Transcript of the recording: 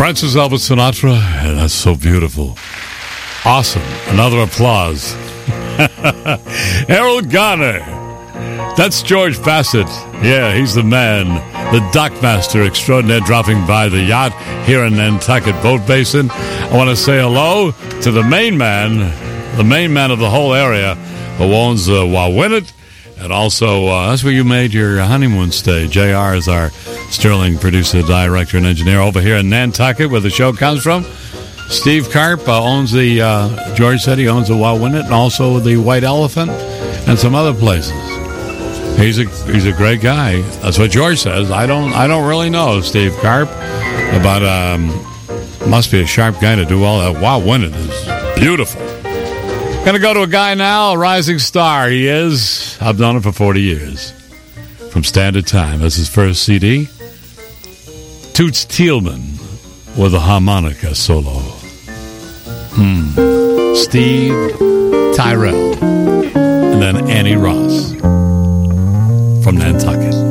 Francis Elvis Sinatra, and that's so beautiful. Awesome. Another applause. Errol Garner. That's George Bassett. Yeah, he's the man, the dockmaster extraordinaire, dropping by the yacht here in Nantucket Boat Basin. I want to say hello to the main man of the whole area, who owns Wawinit. And also, that's where you made your honeymoon stay. JR is our sterling producer, director, and engineer over here in Nantucket, where the show comes from. Steve Karp owns the, George said he owns the Wawinit and also the White Elephant and some other places. He's a great guy. That's what George says. I don't really know Steve Karp, but must be a sharp guy to do all that. Wawinit is beautiful. Gonna go to a guy now, a rising star he is. I've known him for 40 years. From Standard Time. That's his first CD. Toots Thielman with a harmonica solo. Steve Tyrell. And then Annie Ross from Nantucket.